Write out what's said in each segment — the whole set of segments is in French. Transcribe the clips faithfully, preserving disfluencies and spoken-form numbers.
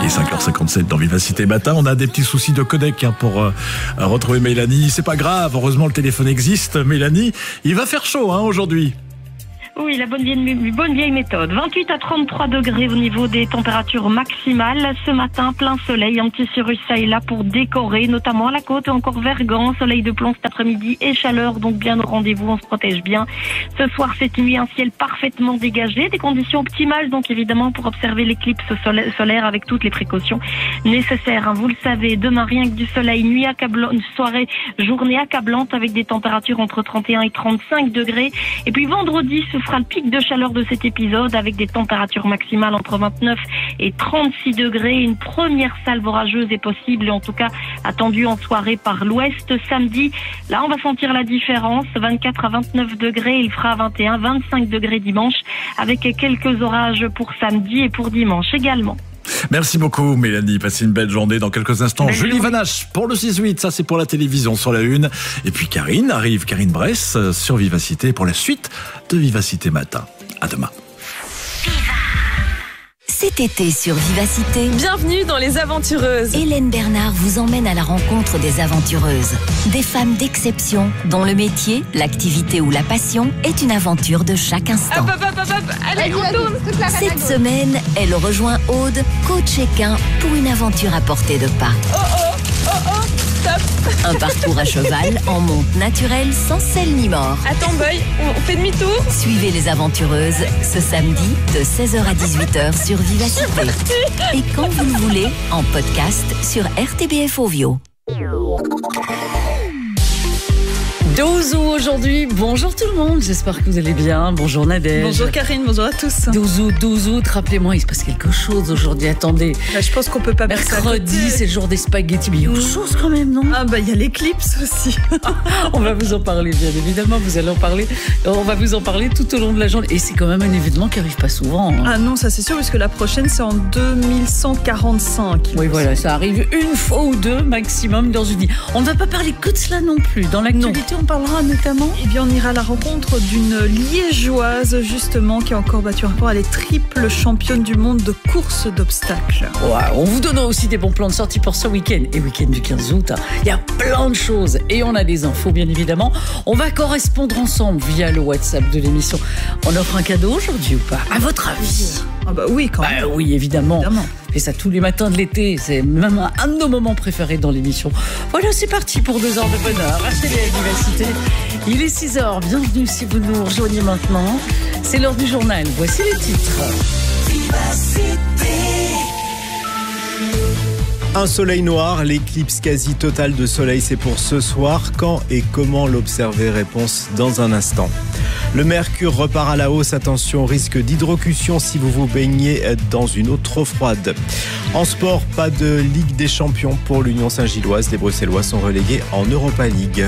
Il est cinq heures cinquante-sept dans Vivacité Matin. On a des petits soucis de codec hein, pour euh, retrouver Mélanie. C'est pas grave, heureusement le téléphone existe. Mélanie, il va faire chaud hein, aujourd'hui. Oui, la bonne vieille, bonne vieille méthode. vingt-huit à trente-trois degrés au niveau des températures maximales. Ce matin, plein soleil, un petit cirrus ça et là pour décorer, notamment à la côte, encore Vergan, soleil de plomb cet après-midi et chaleur, donc bien au rendez-vous, on se protège bien. Ce soir, cette nuit, un ciel parfaitement dégagé, des conditions optimales, donc évidemment pour observer l'éclipse solaire avec toutes les précautions nécessaires. Hein. Vous le savez, demain, rien que du soleil, nuit accablante, soirée, journée accablante avec des températures entre trente et un et trente-cinq degrés. Et puis vendredi, ce sera le pic de chaleur de cet épisode avec des températures maximales entre vingt-neuf et trente-six degrés. Une première salve orageuse est possible et en tout cas attendue en soirée par l'ouest. Samedi, là on va sentir la différence. vingt-quatre à vingt-neuf degrés, il fera vingt et un, vingt-cinq degrés dimanche avec quelques orages pour samedi et pour dimanche également. Merci beaucoup Mélanie, passez une belle journée. Dans quelques instants, belle Julie Vanache pour le six huit, ça c'est pour la télévision sur la une. Et puis Karine arrive, Karine Bress sur Vivacité pour la suite de Vivacité Matin. À demain. Cet été sur Vivacité, bienvenue dans Les Aventureuses. Hélène Bernard vous emmène à la rencontre des aventureuses. Des femmes d'exception dont le métier, l'activité ou la passion est une aventure de chaque instant. Hop, hop, hop, hop. Allez, on tourne. Cette semaine, elle rejoint Aude, coach équin, pour une aventure à portée de pas. Oh oh, oh oh, stop. Un parcours à cheval en monte naturelle sans selle ni mort. Attends boy, on fait demi-tour. Suivez Les Aventureuses ce samedi de seize heures à dix-huit heures sur Vivacité. Et quand vous le voulez, en podcast sur R T B F Ovio. Douzou aujourd'hui, bonjour tout le monde, j'espère que vous allez bien, bonjour Nadège. Bonjour Karine, bonjour à tous. Douzou, Douzou, rappelez-moi, il se passe quelque chose aujourd'hui, attendez. Bah, je pense qu'on peut pas mercredi, c'est le jour des spaghettis, mais il y a autre chose quand même, non? Ah bah il y a l'éclipse aussi. On va vous en parler, bien évidemment, vous allez en parler, on va vous en parler tout au long de la journée, et c'est quand même un événement qui arrive pas souvent. Hein. Ah non, ça c'est sûr, parce que la prochaine c'est en deux mille cent quarante-cinq. Oui voilà, ça arrive une fois ou deux maximum dans une vie. On ne va pas parler que de cela non plus, dans l'actualité on parlera notamment. Eh bien, on ira à la rencontre d'une liégeoise, justement, qui a encore battu un record. Elle est triple championne du monde de course d'obstacles. Wow, on vous donnera aussi des bons plans de sortie pour ce week-end. Et week-end du quinze août, hein. Il y a plein de choses. Et on a des infos, bien évidemment. On va correspondre ensemble via le WhatsApp de l'émission. On offre un cadeau aujourd'hui ou pas? À votre avis? Ah bah oui, quand même. Bah oui, évidemment. évidemment. On fait ça tous les matins de l'été. C'est même un de nos moments préférés dans l'émission. Voilà, c'est parti pour deux heures de bonheur. Restez bien à Vivacité. Il est six heures. Bienvenue si vous nous rejoignez maintenant. C'est l'heure du journal. Voici les titres. Vivacité. Un soleil noir, l'éclipse quasi totale de soleil, c'est pour ce soir. Quand et comment l'observer? Réponse dans un instant. Le mercure repart à la hausse. Attention, risque d'hydrocution si vous vous baignez dans une eau trop froide. En sport, pas de Ligue des Champions pour l'Union Saint-Gilloise. Les Bruxellois sont relégués en Europa League.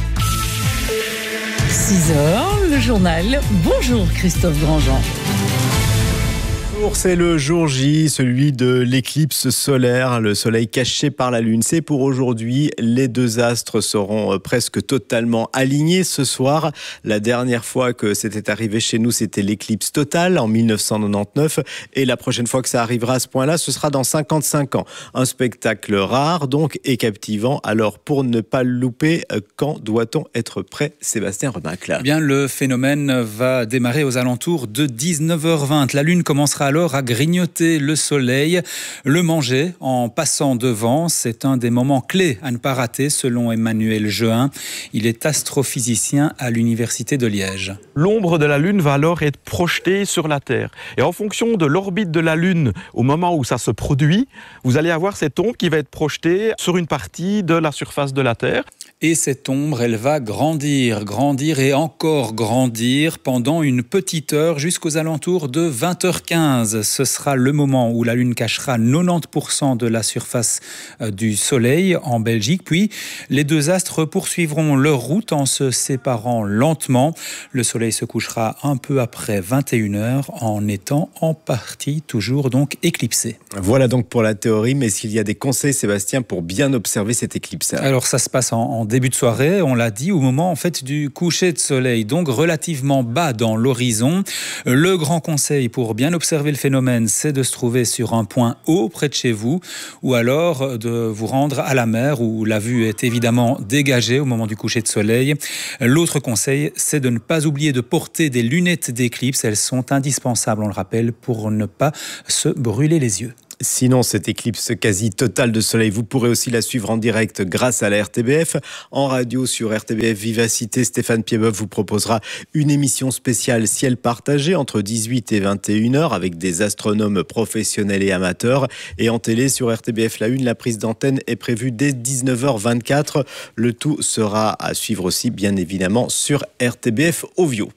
six heures, le journal. Bonjour Christophe Grandjean. C'est le jour J, celui de l'éclipse solaire, le soleil caché par la lune. C'est pour aujourd'hui, les deux astres seront presque totalement alignés ce soir. La dernière fois que c'était arrivé chez nous, c'était l'éclipse totale en mille neuf cent quatre-vingt-dix-neuf. Et la prochaine fois que ça arrivera à ce point-là, ce sera dans cinquante-cinq ans. Un spectacle rare donc et captivant. Alors pour ne pas le louper, quand doit-on être prêt, Sébastien Remacle? Eh bien, le phénomène va démarrer aux alentours de dix-neuf heures vingt. La lune commencera alors à grignoter le soleil, le manger en passant devant. C'est un des moments clés à ne pas rater selon Emmanuel Jehin. Il est astrophysicien à l'Université de Liège. L'ombre de la Lune va alors être projetée sur la Terre. Et en fonction de l'orbite de la Lune, au moment où ça se produit, vous allez avoir cette ombre qui va être projetée sur une partie de la surface de la Terre. Et cette ombre, elle va grandir, grandir et encore grandir pendant une petite heure jusqu'aux alentours de vingt heures quinze. Ce sera le moment où la Lune cachera quatre-vingt-dix pour cent de la surface du Soleil en Belgique. Puis, les deux astres poursuivront leur route en se séparant lentement. Le Soleil se couchera un peu après vingt et une heures en étant en partie toujours donc éclipsé. Voilà donc pour la théorie, mais s'il y a des conseils, Sébastien, pour bien observer cette éclipse? Alors, ça se passe en, en en début de soirée, on l'a dit, au moment en fait du coucher de soleil, donc relativement bas dans l'horizon. Le grand conseil pour bien observer le phénomène, c'est de se trouver sur un point haut près de chez vous, ou alors de vous rendre à la mer où la vue est évidemment dégagée au moment du coucher de soleil. L'autre conseil, c'est de ne pas oublier de porter des lunettes d'éclipse. Elles sont indispensables, on le rappelle, pour ne pas se brûler les yeux. Sinon, cette éclipse quasi totale de soleil, vous pourrez aussi la suivre en direct grâce à la R T B F. En radio sur R T B F Vivacité, Stéphane Piedboeuf vous proposera une émission spéciale ciel partagé entre dix-huit et vingt et une heures avec des astronomes professionnels et amateurs. Et en télé sur R T B F La Une, la prise d'antenne est prévue dès dix-neuf heures vingt-quatre. Le tout sera à suivre aussi bien évidemment sur R T B F Ovio.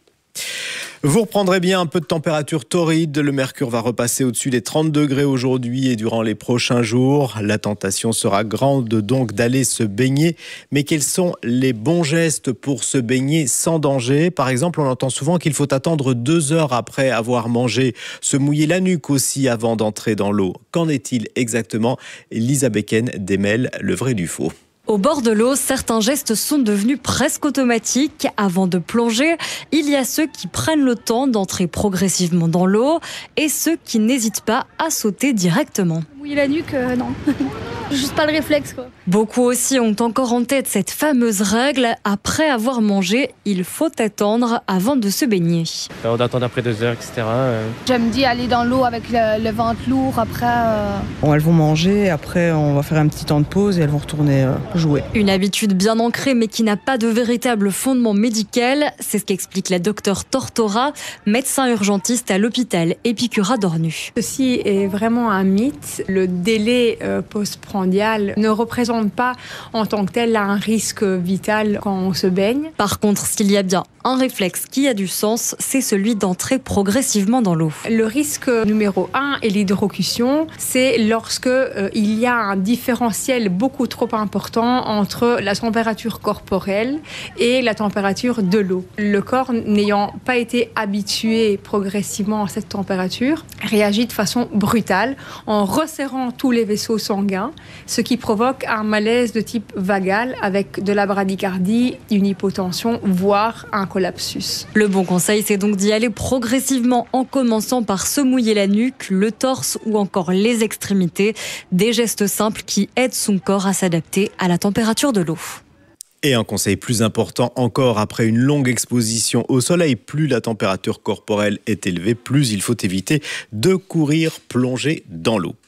Vous reprendrez bien un peu de température torride. Le mercure va repasser au-dessus des trente degrés aujourd'hui et durant les prochains jours. La tentation sera grande donc d'aller se baigner. Mais quels sont les bons gestes pour se baigner sans danger ? Par exemple, on entend souvent qu'il faut attendre deux heures après avoir mangé. Se mouiller la nuque aussi avant d'entrer dans l'eau. Qu'en est-il exactement ? Lisa Becken démêle le vrai du faux. Au bord de l'eau, certains gestes sont devenus presque automatiques. Avant de plonger, il y a ceux qui prennent le temps d'entrer progressivement dans l'eau et ceux qui n'hésitent pas à sauter directement. Mouiller la nuque, euh, non. Juste pas le réflexe, quoi. Beaucoup aussi ont encore en tête cette fameuse règle. Après avoir mangé, il faut attendre avant de se baigner. On attend après deux heures, et cetera. J'aime dire aller dans l'eau avec le, le ventre lourd. Après, euh... bon, elles vont manger. Après, on va faire un petit temps de pause et elles vont retourner euh, jouer. Une habitude bien ancrée, mais qui n'a pas de véritable fondement médical. C'est ce qu'explique la docteure Tortora, médecin urgentiste à l'hôpital Épicura d'Ornu. Ceci est vraiment un mythe. Le délai euh, postprandial ne représente pas en tant que tel un risque vital quand on se baigne. Par contre, s'il y a bien un réflexe qui a du sens, c'est celui d'entrer progressivement dans l'eau. Le risque numéro un est l'hydrocution. C'est lorsque euh, il y a un différentiel beaucoup trop important entre la température corporelle et la température de l'eau. Le corps, n'ayant pas été habitué progressivement à cette température, réagit de façon brutale en resserrant tous les vaisseaux sanguins, ce qui provoque un malaise de type vagal avec de la bradycardie, une hypotension, voire un collapsus. Le bon conseil, c'est donc d'y aller progressivement en commençant par se mouiller la nuque, le torse ou encore les extrémités. Des gestes simples qui aident son corps à s'adapter à la température de l'eau. Et un conseil plus important encore, après une longue exposition au soleil, plus la température corporelle est élevée, plus il faut éviter de courir plonger dans l'eau.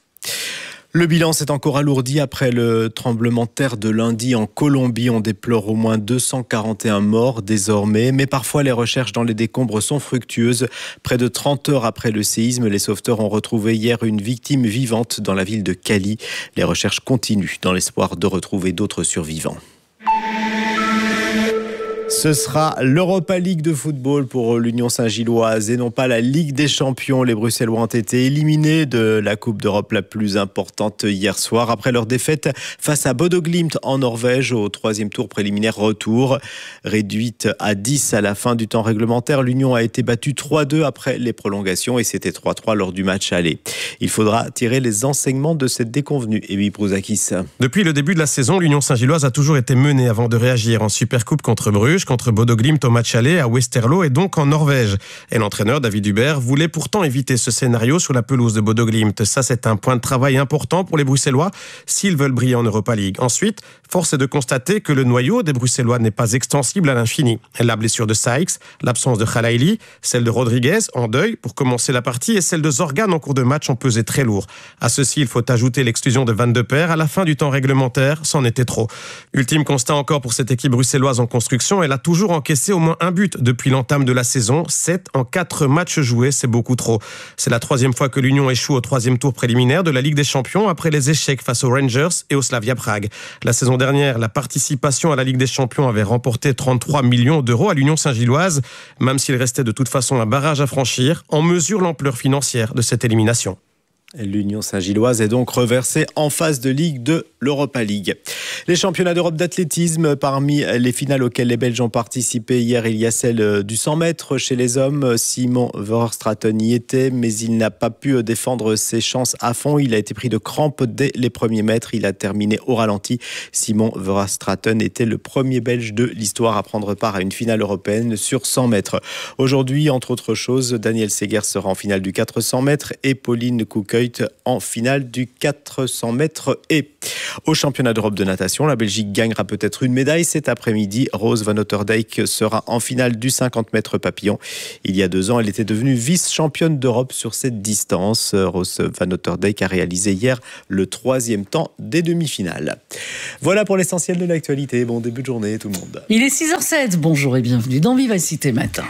Le bilan s'est encore alourdi après le tremblement de terre de lundi en Colombie. On déplore au moins deux cent quarante et un morts désormais. Mais parfois, les recherches dans les décombres sont fructueuses. Près de trente heures après le séisme, les sauveteurs ont retrouvé hier une victime vivante dans la ville de Cali. Les recherches continuent dans l'espoir de retrouver d'autres survivants. Ce sera l'Europa League de football pour l'Union Saint-Gilloise et non pas la Ligue des Champions. Les Bruxellois ont été éliminés de la Coupe d'Europe la plus importante hier soir après leur défaite face à Bodo Glimt en Norvège au troisième tour préliminaire retour. Réduite à dix à la fin du temps réglementaire, l'Union a été battue trois deux après les prolongations et c'était trois trois lors du match aller. Il faudra tirer les enseignements de cette déconvenue. Ebi Brouzakis. Depuis le début de la saison, l'Union Saint-Gilloise a toujours été menée avant de réagir en Supercoupe contre Bruges, contre Bodo Glimt au match aller à Westerlo et donc en Norvège. Et l'entraîneur David Hubert voulait pourtant éviter ce scénario sur la pelouse de Bodo Glimt. Ça, c'est un point de travail important pour les Bruxellois s'ils veulent briller en Europa League. Ensuite, force est de constater que le noyau des Bruxellois n'est pas extensible à l'infini. La blessure de Sykes, l'absence de Khalaili, celle de Rodriguez en deuil pour commencer la partie et celle de Zorgan en cours de match ont pesé très lourd. À ceci, il faut ajouter l'exclusion de Van de Peer à la fin du temps réglementaire, c'en était trop. Ultime constat encore pour cette équipe bruxelloise en construction, elle a toujours encaissé au moins un but depuis l'entame de la saison. sept en quatre matchs joués, c'est beaucoup trop. C'est la troisième fois que l'Union échoue au troisième tour préliminaire de la Ligue des Champions après les échecs face aux Rangers et au Slavia Prague. La saison dernière, la participation à la Ligue des Champions avait remporté trente-trois millions d'euros à l'Union Saint-Gilloise. Même s'il restait de toute façon un barrage à franchir, on mesure l'ampleur financière de cette élimination. L'Union Saint-Gilloise est donc reversée en phase de Ligue de l'Europa League. Les championnats d'Europe d'athlétisme, parmi les finales auxquelles les Belges ont participé hier, il y a celle du cent mètres chez les hommes. Simon Verstraeten y était, mais il n'a pas pu défendre ses chances à fond. Il a été pris de crampes dès les premiers mètres. Il a terminé au ralenti. Simon Verstraeten était le premier Belge de l'histoire à prendre part à une finale européenne sur cent mètres. Aujourd'hui, entre autres choses, Daniel Seger sera en finale du quatre cents mètres et Pauline Koekhuis en finale du quatre cents mètres. Et au championnat d'Europe de natation, la Belgique gagnera peut-être une médaille cet après-midi. Rose Van Otterdijk sera en finale du cinquante mètres papillon. Il y a deux ans, elle était devenue vice-championne d'Europe sur cette distance. Rose Van Otterdijk a réalisé hier le troisième temps des demi-finales. Voilà pour l'essentiel de l'actualité. Bon début de journée tout le monde. Il est six heures zéro sept. Bonjour et bienvenue dans Vivacité Matin.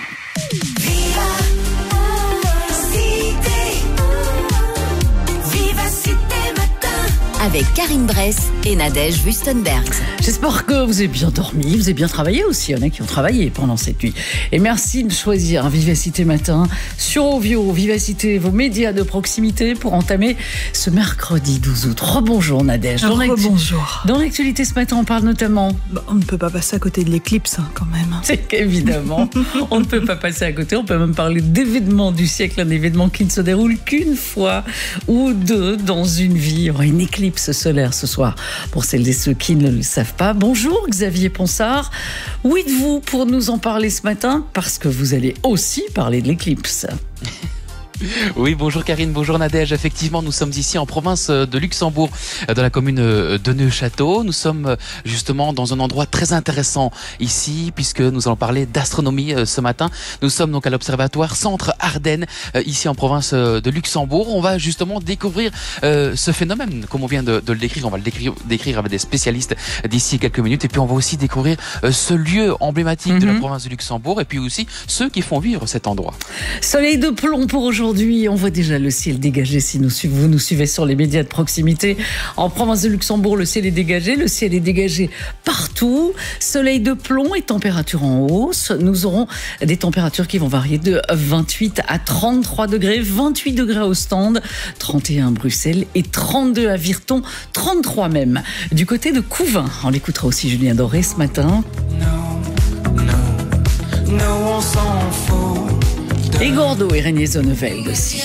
Avec Karine Bress et Nadège Wustenberg. J'espère que vous avez bien dormi, vous avez bien travaillé aussi. Il y en a qui ont travaillé pendant cette nuit. Et merci de choisir Vivacité Matin sur Ovio, Vivacité, vos médias de proximité pour entamer ce mercredi douze août. Rebonjour Nadège. Dans Rebonjour. Dans l'actualité ce matin, on parle notamment... Bah, on ne peut pas passer à côté de l'éclipse hein, quand même. C'est qu'évidemment, on ne peut pas passer à côté. On peut même parler d'événements du siècle, un événement qui ne se déroule qu'une fois ou deux dans une vie. Il y aura une éclipse solaire ce soir, pour celles et ceux qui ne le savent pas. Bonjour Xavier Ponsard, où êtes-vous pour nous en parler ce matin? Parce que vous allez aussi parler de l'éclipse. Oui, bonjour Karine, bonjour Nadège. Effectivement, nous sommes ici en province de Luxembourg, dans la commune de Neuchâteau. Nous sommes justement dans un endroit très intéressant ici, puisque nous allons parler d'astronomie ce matin. Nous sommes donc à l'observatoire Centre Ardennes, ici en province de Luxembourg. On va justement découvrir ce phénomène, comme on vient de, de le décrire. On va le décrire, décrire avec des spécialistes d'ici quelques minutes. Et puis on va aussi découvrir ce lieu emblématique mm-hmm. de la province de Luxembourg, et puis aussi ceux qui font vivre cet endroit. Soleil de plomb pour aujourd'hui. Aujourd'hui, on voit déjà le ciel dégagé si nous, vous nous suivez sur les médias de proximité. En province de Luxembourg, le ciel est dégagé. Le ciel est dégagé partout. Soleil de plomb et température en hausse. Nous aurons des températures qui vont varier de vingt-huit à trente-trois degrés. vingt-huit degrés au stand, trente et un à Bruxelles et trente-deux à Virton, trente-trois même. Du côté de Couvain, on écoutera aussi Julien Doré ce matin. Non, non, non, on s'en fout. Et Gordo et René Zonneveld aussi.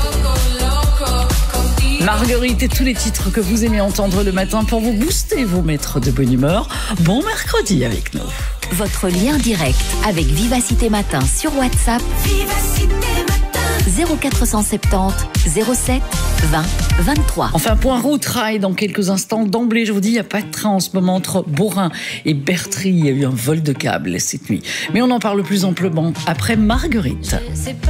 Marguerite et tous les titres que vous aimez entendre le matin pour vous booster, vous mettre de bonne humeur. Bon mercredi avec nous. Votre lien direct avec Vivacité Matin sur WhatsApp. Vivacité Matin. zéro quatre cent soixante-dix zéro sept vingt vingt-trois. Enfin, point route rail dans quelques instants. D'emblée, je vous dis, il n'y a pas de train en ce moment entre Borin et Bertry. Il y a eu un vol de câble cette nuit. Mais on en parle plus amplement après Marguerite.